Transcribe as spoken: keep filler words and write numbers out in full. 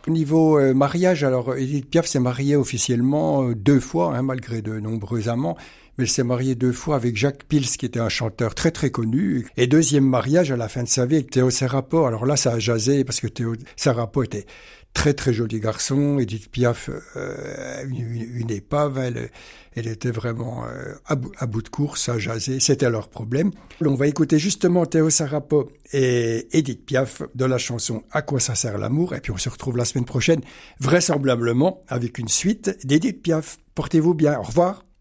Au niveau euh, mariage, alors Édith Piaf s'est mariée officiellement euh, deux fois, hein, malgré de nombreux amants. Mais elle s'est mariée deux fois avec Jacques Pils, qui était un chanteur très très connu. Et deuxième mariage à la fin de sa vie avec Théo Serapo. Alors là, ça a jasé parce que Théo Serapo était très très joli garçon. Édith Piaf, euh, une, une épave, elle, elle était vraiment euh, à, bout, à bout de course, ça a jasé. C'était leur problème. On va écouter justement Théo Serapo et Édith Piaf de la chanson À quoi ça sert l'amour. Et puis on se retrouve la semaine prochaine, vraisemblablement avec une suite d'Édith Piaf. Portez-vous bien. Au revoir.